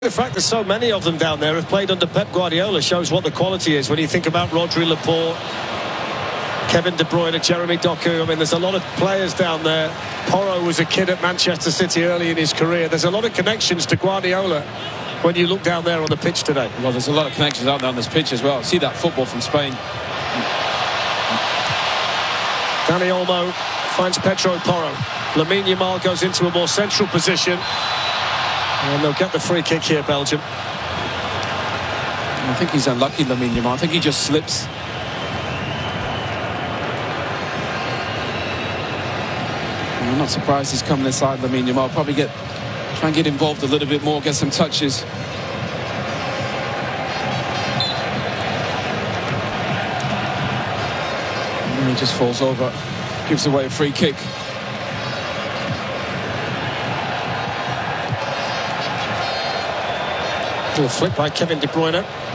The fact that so many of them down there have played under Pep Guardiola shows what the quality is when you think about Rodri, Laporte, Kevin De Bruyne, Jeremy Doku. I mean, there's a lot of players down there. Porro was a kid at Manchester City early in his career. There's a lot of connections to Guardiola when you look down there on the pitch today. Well, there's a lot of connections out there on this pitch as well. See that football from Spain. Dani Olmo finds Pedro Porro. Lamine Yamal goes into a more central position. And they'll get the free kick here, Belgium. I think he's unlucky, Lamine Yamal. I think he just slips. I'm not surprised he's coming inside Lamine Yamal. Probably try and get involved a little bit more, get some touches. And he just falls over, gives away a free kick. Little flick by Kevin De Bruyne.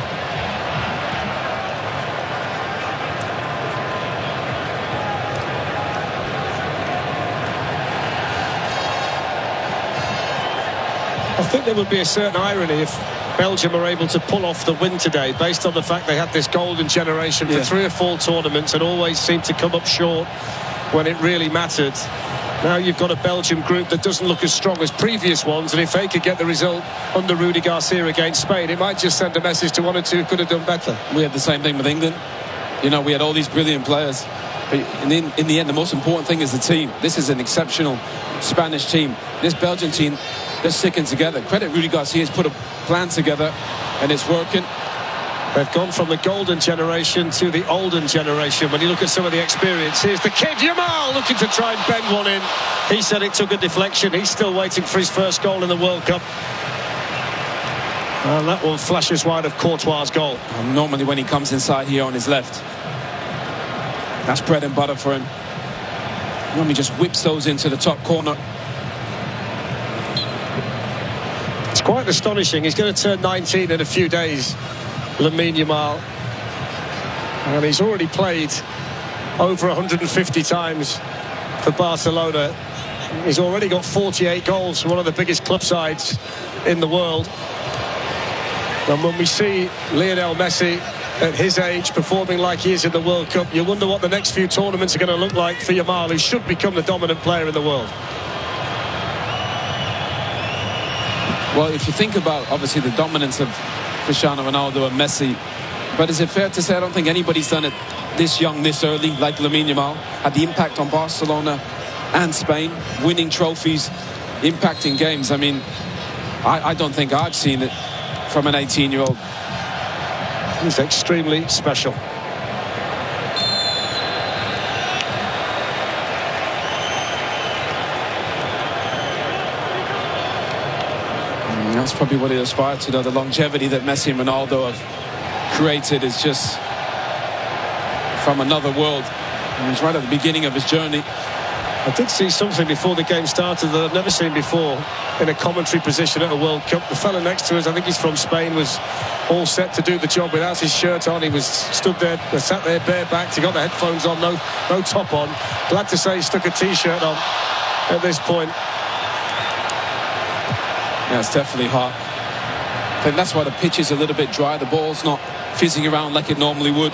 I think there would be a certain irony if Belgium are able to pull off the win today, based on the fact they had this golden generation for 3 or 4 tournaments and always seemed to come up short when it really mattered. Now you've got a Belgium group that doesn't look as strong as previous ones, and if they could get the result under Rudi Garcia against Spain, it might just send a message to 1 or 2 who could have done better. We had the same thing with England. You know, we had all these brilliant players, but in the end, the most important thing is the team. This is an exceptional Spanish team. This Belgian team, they're sticking together. Credit Rudi Garcia has put a plan together, and it's working. They've gone from the golden generation to the olden generation. When you look at some of the experience, here's the kid Yamal looking to try and bend one in. He said it took a deflection. He's still waiting for his first goal in the World Cup. And that one flashes wide of Courtois' goal. And normally when he comes inside here on his left, that's bread and butter for him. Normally just whips those into the top corner. It's quite astonishing. He's going to turn 19 in a few days, Lamine Yamal, and he's already played over 150 times for Barcelona. He's already got 48 goals for one of the biggest club sides in the world. And when we see Lionel Messi at his age performing like he is in the World Cup, you wonder what the next few tournaments are going to look like for Yamal, who should become the dominant player in the world. Well, if you think about obviously the dominance of Cristiano Ronaldo and Messi, but is it fair to say I don't think anybody's done it this young, this early, like Lamine Yamal? Had the impact on Barcelona and Spain, winning trophies, impacting games. I mean, I don't think I've seen it from an 18-year-old. He's extremely special. That's probably what he aspired to, though. The longevity that Messi and Ronaldo have created is just from another world. And he's right at the beginning of his journey. I did see something before the game started that I've never seen before in a commentary position at a World Cup. The fella next to us, I think he's from Spain, was all set to do the job without his shirt on. He was sat there barebacked. He got the headphones on, no top on. Glad to say he stuck a T-shirt on at this point. Yeah, it's definitely hot. I think that's why the pitch is a little bit dry. The ball's not fizzing around like it normally would.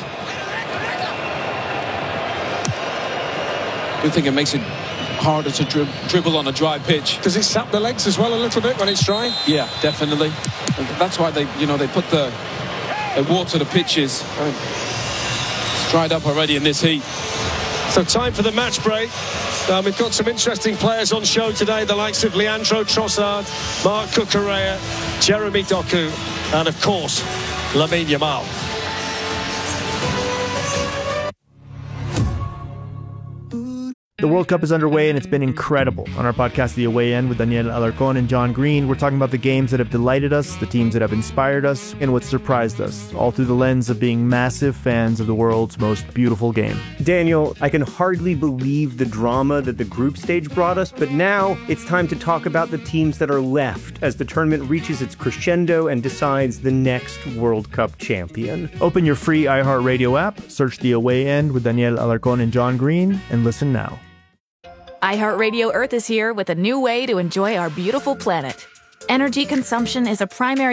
I think it makes it harder to dribble on a dry pitch. Does it sap the legs as well a little bit when it's dry? Yeah, definitely. And that's why they put they water the pitches. It's dried up already in this heat. So time for the match break. We've got some interesting players on show today, the likes of Leandro Trossard, Marc Cucurella, Jeremy Doku, and of course, Lamine Yamal. The World Cup is underway and it's been incredible. On our podcast, The Away End, with Daniel Alarcón and John Green, we're talking about the games that have delighted us, the teams that have inspired us, and what surprised us, all through the lens of being massive fans of the world's most beautiful game. Daniel, I can hardly believe the drama that the group stage brought us, but now it's time to talk about the teams that are left as the tournament reaches its crescendo and decides the next World Cup champion. Open your free iHeartRadio app, search The Away End with Daniel Alarcón and John Green, and listen now. iHeartRadio Earth is here with a new way to enjoy our beautiful planet. Energy consumption is a primary